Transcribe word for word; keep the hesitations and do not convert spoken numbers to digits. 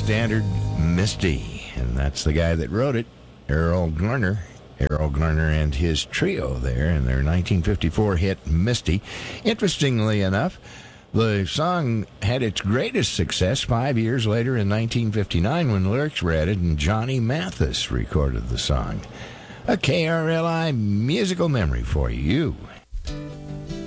standard, Misty. And that's the guy that wrote it, Errol Garner. Errol Garner and his trio there in their nineteen fifty-four hit, Misty. Interestingly enough, the song had its greatest success five years later in nineteen fifty-nine when lyrics were added and Johnny Mathis recorded the song. A K R L I musical memory for you